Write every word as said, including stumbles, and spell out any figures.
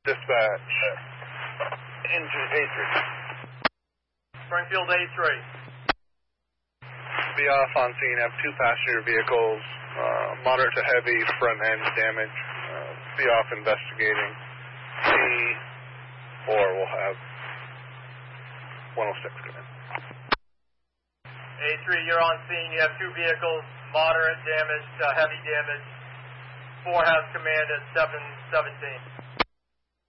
Dispatch. Engine A three. Springfield A three. Be off on scene, have two passenger vehicles, uh, moderate to heavy front end damage. Uh, be off investigating. C four will have one oh six come in. A three, you're on scene. You have two vehicles, moderate damage to heavy damage. four has command at seven seventeen.